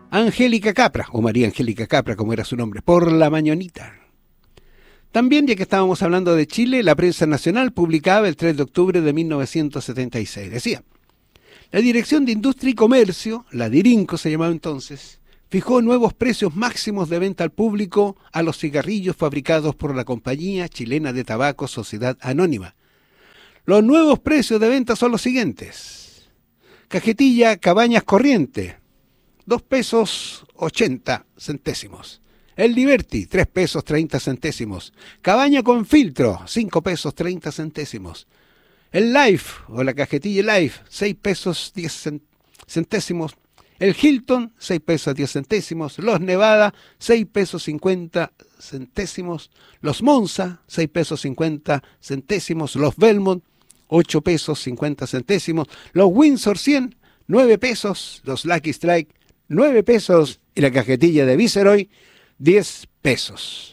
Angélica Capra, o María Angélica Capra, como era su nombre, por la mañanita. También, ya que estábamos hablando de Chile, la prensa nacional publicaba el 3 de octubre de 1976. Decía, la Dirección de Industria y Comercio, la DIRINCO se llamaba entonces, fijó nuevos precios máximos de venta al público a los cigarrillos fabricados por la Compañía Chilena de Tabaco Sociedad Anónima. Los nuevos precios de venta son los siguientes. Cajetilla Cabañas Corriente, 2 pesos 80 centésimos. El Liberty, 3 pesos 30 centésimos. Cabaña con filtro, 5 pesos 30 centésimos. El Life, o la cajetilla Life, 6 pesos 10 centésimos. El Hilton, 6 pesos 10 centésimos. Los Nevada, 6 pesos 50 centésimos. Los Monza, 6 pesos 50 centésimos. Los Belmont, 8 pesos 50 centésimos. Los Windsor 100, 9 pesos. Los Lucky Strike, 9 pesos. Y la cajetilla de Viceroy, 10 pesos.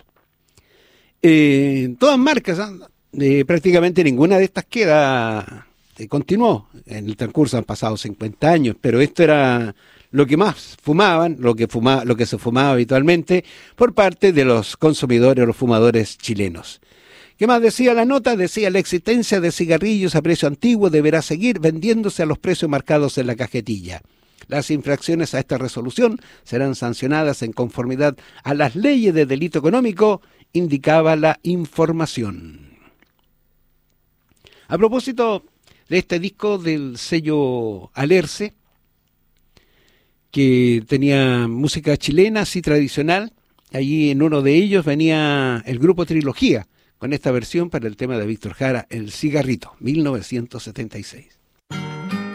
Todas marcas, prácticamente ninguna de estas continuó. En el transcurso han pasado 50 años, pero esto era lo que más fumaban, lo que se fumaba habitualmente por parte de los consumidores, los fumadores chilenos. ¿Qué más decía la nota? Decía, la existencia de cigarrillos a precio antiguo deberá seguir vendiéndose a los precios marcados en la cajetilla. Las infracciones a esta resolución serán sancionadas en conformidad a las leyes de delito económico, indicaba la información. A propósito de este disco del sello Alerce, que tenía música chilena, así tradicional, allí en uno de ellos venía el grupo Trilogía, con esta versión para el tema de Víctor Jara, El Cigarrito, 1976.